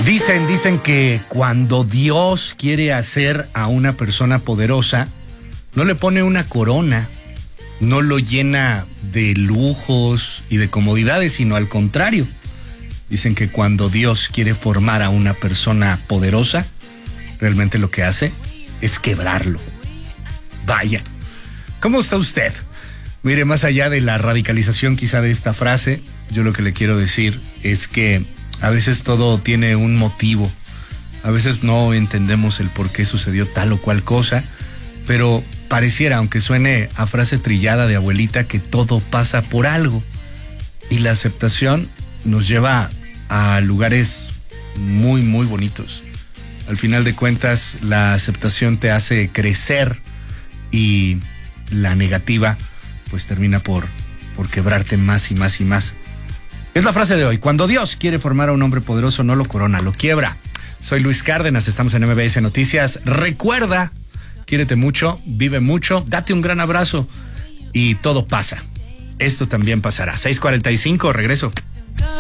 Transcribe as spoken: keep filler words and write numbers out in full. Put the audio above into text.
Dicen, dicen que cuando Dios quiere hacer a una persona poderosa, no le pone una corona, no lo llena de lujos y de comodidades, sino al contrario. Dicen que cuando Dios quiere formar a una persona poderosa, realmente lo que hace es quebrarlo. Vaya, ¿cómo está usted? Mire, más allá de la radicalización quizá de esta frase, yo lo que le quiero decir es que a veces todo tiene un motivo. A veces no entendemos el por qué sucedió tal o cual cosa, pero pareciera, aunque suene a frase trillada de abuelita, que todo pasa por algo. Y la aceptación nos lleva a lugares muy, muy bonitos. Al final de cuentas, la aceptación te hace crecer y la negativa pues termina por, por quebrarte más y más y más. Es la frase de hoy: cuando Dios quiere formar a un hombre poderoso, no lo corona, lo quiebra. Soy Luis Cárdenas, estamos en M B S Noticias. Recuerda, quiérete mucho, vive mucho, date un gran abrazo y todo pasa. Esto también pasará. seis cuarenta y cinco, regreso.